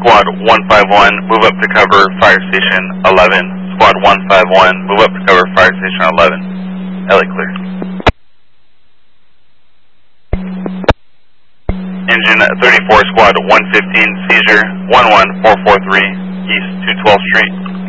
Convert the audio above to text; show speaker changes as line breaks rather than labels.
Squad 151, move up to cover Fire Station 11. Squad 151, move up to cover Fire Station 11. LA clear. Engine 34, Squad 115, seizure 11443, East 212th Street.